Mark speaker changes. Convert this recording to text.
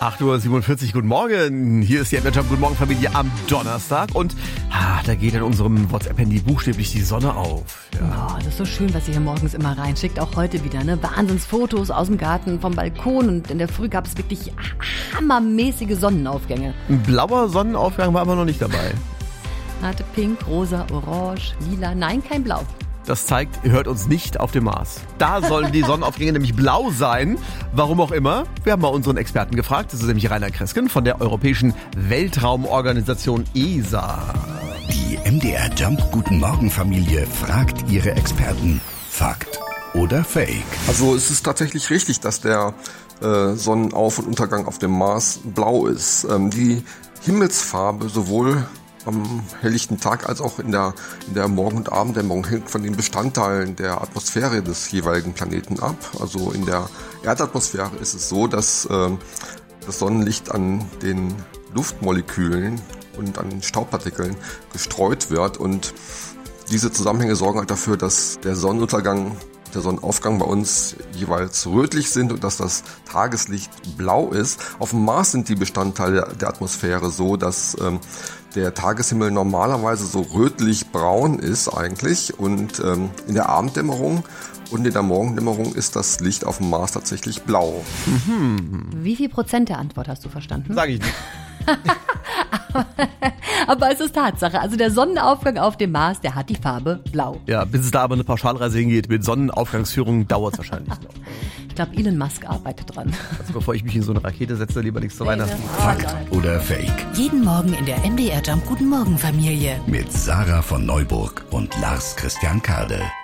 Speaker 1: 8:47 Uhr, guten Morgen. Hier ist die MDR Jump, guten Morgen Familie am Donnerstag. Und da geht in unserem WhatsApp-Handy buchstäblich die Sonne auf. Ja.
Speaker 2: Oh, das ist so schön, was ihr hier morgens immer reinschickt, auch heute wieder. Ne? Wahnsinnsfotos aus dem Garten, vom Balkon. Und in der Früh gab es wirklich hammermäßige Sonnenaufgänge.
Speaker 1: Ein blauer Sonnenaufgang war aber noch nicht dabei.
Speaker 2: Hatte pink, rosa, orange, lila, nein, kein Blau.
Speaker 1: Das zeigt, ihr hört uns nicht auf dem Mars. Da sollen die Sonnenaufgänge nämlich blau sein. Warum auch immer. Wir haben mal unseren Experten gefragt. Das ist nämlich Rainer Kresken von der Europäischen Weltraumorganisation ESA.
Speaker 3: Die MDR Jump Guten Morgen Familie fragt ihre Experten. Fakt oder Fake?
Speaker 4: Also es ist tatsächlich richtig, dass der Sonnenauf- und Untergang auf dem Mars blau ist. Die Himmelsfarbe sowohl am helllichten Tag als auch in der Morgen- und Abenddämmerung hängt von den Bestandteilen der Atmosphäre des jeweiligen Planeten ab. Also in der Erdatmosphäre ist es so, dass das Sonnenlicht an den Luftmolekülen und an den Staubpartikeln gestreut wird und diese Zusammenhänge sorgen halt dafür, dass der Sonnenuntergang, der Sonnenaufgang bei uns jeweils rötlich sind und dass das Tageslicht blau ist. Auf dem Mars sind die Bestandteile der Atmosphäre so, dass der Tageshimmel normalerweise so rötlich-braun ist eigentlich und in der Abenddämmerung und in der Morgendämmerung ist das Licht auf dem Mars tatsächlich blau.
Speaker 2: Wie viel Prozent der Antwort hast du verstanden?
Speaker 1: Sag ich nicht.
Speaker 2: Aber es ist Tatsache. Also der Sonnenaufgang auf dem Mars, der hat die Farbe blau.
Speaker 1: Ja, bis es da aber eine Pauschalreise hingeht mit Sonnenaufgangsführung, dauert es wahrscheinlich noch.
Speaker 2: Ich glaube, Elon Musk arbeitet dran.
Speaker 1: Also bevor ich mich in so eine Rakete setze, lieber nichts zu Weihnachten.
Speaker 3: Fakt oder Fake?
Speaker 5: Jeden Morgen in der MDR Jump Guten Morgen Familie.
Speaker 3: Mit Sarah von Neuburg und Lars Christian Kade.